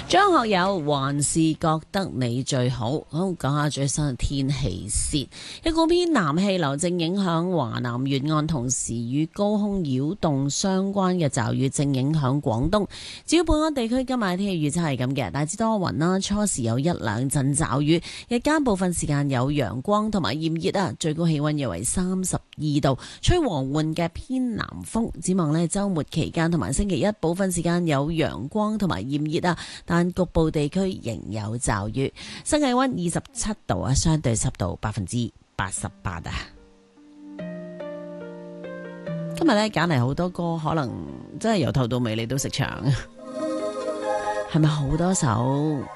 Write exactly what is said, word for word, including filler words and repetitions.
張學友還是覺得你最好。好，講下最新嘅天氣先。一股偏南氣流正影響華南沿岸，同時與高空擾動相關嘅驟雨正影響廣東。至於本港地區今日嘅天氣預測係咁嘅，大致多雲啦，初時有一兩陣驟雨，日間部分時間有陽光同埋炎熱啊，最高氣溫約為三十二度，吹和緩嘅偏南風。展望呢，週末期間同埋星期一部分時間有陽光同埋炎熱啊，但局部地區仍有驟雨。新氣溫二十七度啊，相對濕度百分之八十八啊。今日咧揀嚟好多歌，可能真係由頭到尾你都識唱，係咪好多首